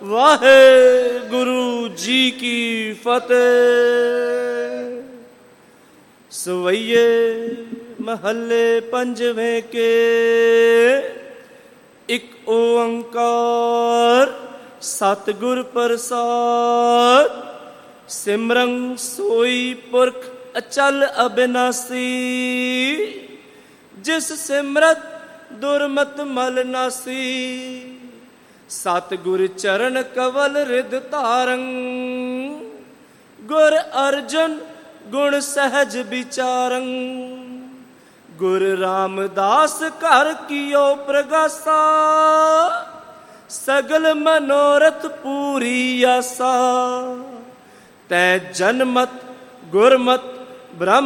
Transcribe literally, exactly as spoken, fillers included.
ਵਾਹਿਗੁਰੂ ਜੀ ਕੀ ਫਤਿਹ। ਸਵਈਏ ਮਹੱਲੇ ਪੰਜਵੇਂ ਕੇ ਇੱਕ ਓੰਕਾਰ ਸਤਿਗੁਰ ਪ੍ਰਸਾਦ। ਸਿਮਰਨ ਸੋਈ ਪੁਰਖ ਅਚਲ ਅਬਿਨਾਸੀ, ਜਿਸ ਸਿਮਰਤ ਦੁਰਮਤ ਮਲ ਨਾਸੀ। ਸਤਿਗੁਰ ਚਰਨ ਕਵਲ ਰਿਦ ਧਾਰੰ, ਗੁਰ ਅਰਜਨ ਗੁਣ ਸਹਿਜ ਵਿਚਾਰੰ। ਗੁਰ ਰਾਮਦਾਸ ਘਰ ਕੀਓ ਪ੍ਰਗਾਸਾ, ਸਗਲ ਮਨੋਰਥ ਪੂਰੀ ਆਸਾ। ਤੈ ਜਨਮਤ ਗੁਰਮਤ ਬ੍ਰਹਮ